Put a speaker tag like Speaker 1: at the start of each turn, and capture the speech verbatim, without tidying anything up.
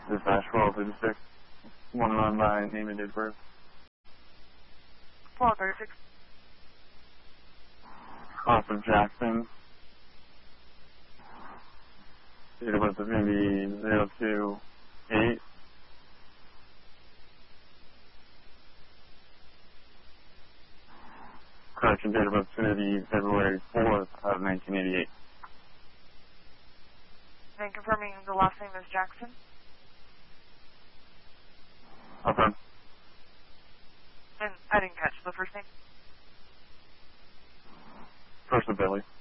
Speaker 1: Dispatch twelve thirty-six. One run by name and date of birth.
Speaker 2: twelve thirty-six.
Speaker 1: Officer Jackson. Date of birth is going to be zero two eight. Correction, date of birth is going to be February fourth of nineteen eighty-eight.
Speaker 2: And confirming the last name is Jackson.
Speaker 1: Okay.
Speaker 2: And I didn't catch the first name.
Speaker 1: First of Billy.